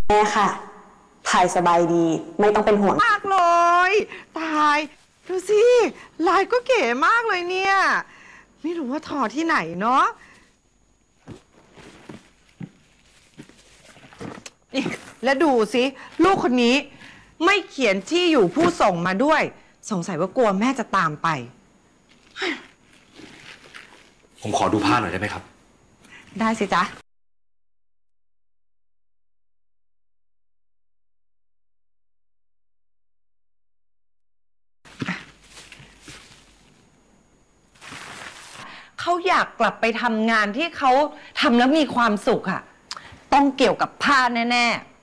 แม่ค่ะถ่ายสบายดีไม่ต้องเป็นห่วงมากเลยตายดูสิลายก็เก๋มากเลยเนี่ยไม่รู้ว่าทอที่ไหนเนาะนี่แล้วดูสิลูกคนนี้ไม่เขียนที่อยู่ผู้ส่งมาด้วยสงสัยว่ากลัวแม่จะตามไปผมขอดูผ้าหน่อยได้ไหมครับได้สิจ๊ะเขาอยากกลับไปทำงานที่เขาทำแล้วมีความสุขอะต้องเกี่ยวกับผ้าแน่ๆ